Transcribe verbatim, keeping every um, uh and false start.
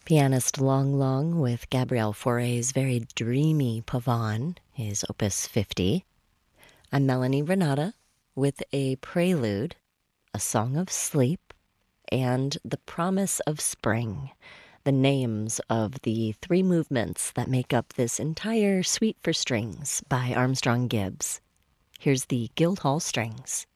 pianist Long Long with Gabriel Fauré's very dreamy Pavane, his Opus fifty. I'm Melanie Renata with a prelude, A Song of Sleep, and The Promise of Spring, the names of the three movements that make up this entire Suite for Strings by Armstrong Gibbs. Here's the Guildhall Strings.